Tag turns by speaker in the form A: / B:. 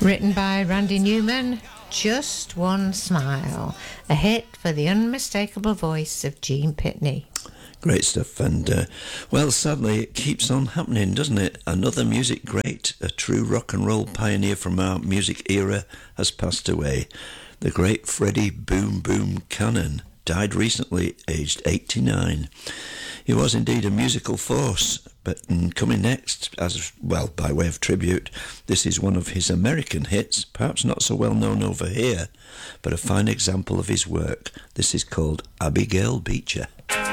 A: Written by Randy Newman, Just One Smile, a hit for the unmistakable voice of Gene Pitney.
B: Great stuff, and well, sadly it keeps on happening, doesn't it? Another music great, a true rock and roll pioneer from our music era, has passed away. The great Freddie Boom Boom Cannon died recently, aged 89. He was indeed a musical force, but coming next, as well, by way of tribute, this is one of his American hits, perhaps not so well known over here, but a fine example of his work. This is called Abigail Beecher.